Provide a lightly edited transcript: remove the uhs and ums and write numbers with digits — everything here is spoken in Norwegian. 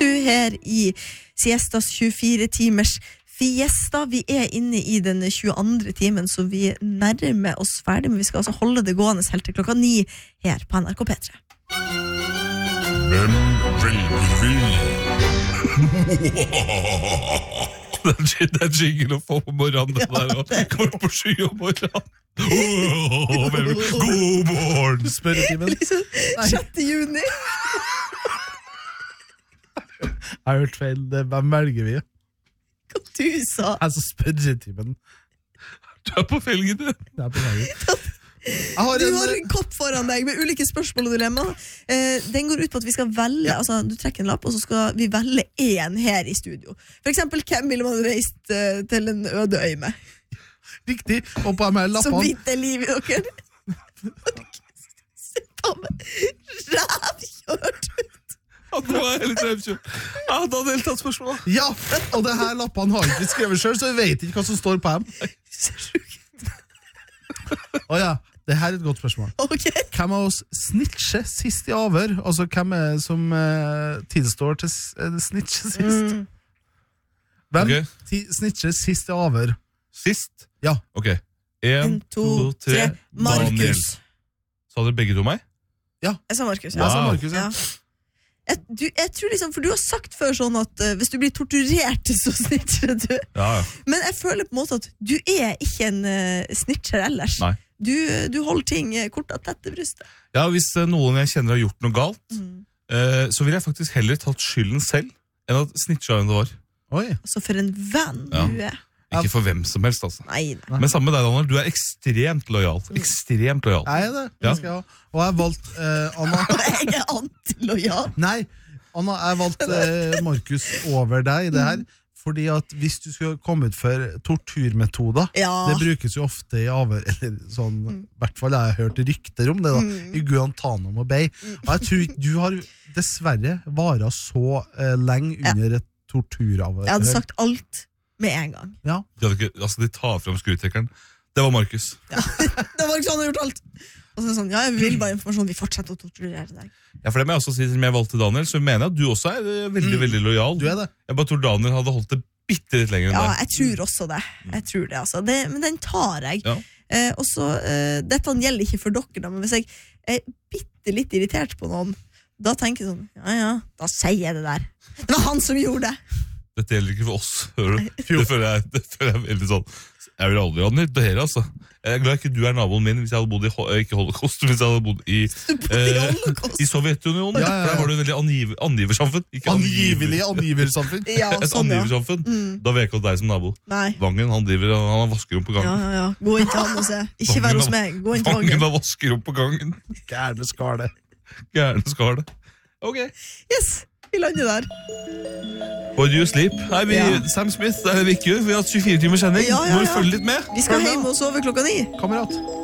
du her I Siestas 24-timers fiesta. Vi inne I den 22. timen, så vi nærmer oss ferdig, men vi skal altså holde det gående helt til klokka 9 her på NRK P3. Hvem velger vi? Det jingle å få på morgenen, det der, og kvart på 7 om morgenen. God morgen, spørretimen. 6. juni. Jeg har hørt feil. Hvem velger vi? Hva du sa? Altså spørretimen. Du på felgen, du. Det på felgen. Du har en kopp foran deg med ulike spørsmål og dilemmaer. Den går ut på at vi skal velge, altså du trekker en lapp, og så skal vi velge en her I studio. For eksempel, hvem ville man reist til en øde øy med? Riktig, og på meg lappene. Så vidt liv I dere. Ta med rævkjørt ut. Ja, det var litt røvkjørt. Ja, da hadde jeg tatt spørsmålet. Ja, og det her lappene har ikke skrevet selv, så jeg vet ikke hva som står på dem. Åja, det her et godt spørsmål. Okay. Hvem av oss snitcher sist I avhør? Altså, hvem det som tilstår til snitche sist? Hvem snitcher sist I avhør? Sist? Ja. Ok. 1, 2, 3. Markus. Sa dere begge to meg? Ja. Jeg sa Markus. Ja. Jeg sa Markus, ja. Jeg tror liksom, for du har sagt før sånn at hvis du blir torturert, så snitcher du. Ja. Men jeg føler på en måte at du ikke en snitcher ellers. Nei. Du holder ting kort og tett I brystet. Ja, hvis noen jeg kjenner har gjort noe galt, så vil jeg faktisk heller tatt skylden selv, enn at snitcha enn det var. Oi. Altså for en venn du Ikke for hvem som helst, altså. Nei. Men sammen med deg, Daniel, du ekstremt lojal. Ekstremt lojal. Jeg det, det skal jeg ha. Og jeg har valgt Anna. Jeg antilojal. Nei, Anna, jeg har valgt Markus over deg I det her, fordi at hvis du skal komme ut for torturmetoder, det brukes jo ofte I avhør, eller sånn, I hvert fall jeg har hørt rykter om det da, I Guantanamo Bay. Og jeg tror ikke du har dessverre varet så lenge under et torturavhør. Jeg hadde sagt alt med en gang. Ja. De tar frem skrutrekkeren. Det var Markus. Ja, det var ikke sånn han har gjort alt. Og så sånn, ja, jeg vil bare informasjon, vi fortsetter å torturere deg. Ja, for det må jeg også si, som jeg valgte Daniel, så mener jeg at du også veldig, veldig lojal. Du det. Jeg bare tror Daniel hadde holdt det bitte litt lenger enn deg. Ja, jeg tror også det. Jeg tror det, altså. Men den tar jeg. Ja. Og så, dette gjelder ikke for dere da, men hvis jeg bitte litt irritert på noen, da tenker jeg sånn, ja, da sier jeg det der. Det var han som gjorde det. Dette gjelder ikke for oss, hører du? Det føler jeg veldig sånn. Jeg vil aldri ha nytt det her, altså. Jeg glad ikke du naboen min hvis jeg hadde bodd ikke Holocaust, hvis jeg hadde bodd I Sovjetunionen. Ja. For der var det et veldig angiversamfunn. Angivelig angiversamfunn. Ja, et angiversamfunn. Da vet jeg ikke at deg som nabo. Nei. Vangen, han har vaskerom på gangen. Ja. Gå inn til han og se. Ikke vær hos meg, gå inn til Vangen. Vangen har vaskerom på gangen. Gærne skale. Ok. Yes, vi lander der. Or do you sleep? Nei, Sam Smith, det vi ikke gjør. Vi har hatt 24 timer sending. Må vi følge litt med? Vi skal hjem og sove klokka 9. Kamerat.